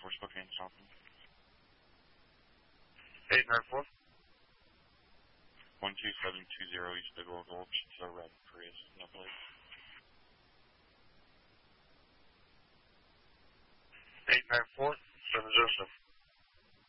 Spokane, Stockton. 894. 12720 East Bidwell Gulch. It's a red Prius, no plate. 894.